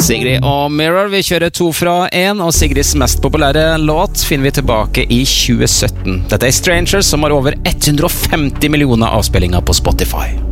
Sigrid og Mirror, vi kjører 2 fra 1, og Sigrids mest populære låt finner vi tilbake i 2017. Dette er Strangers, som har over 150 millioner avspillinger på Spotify.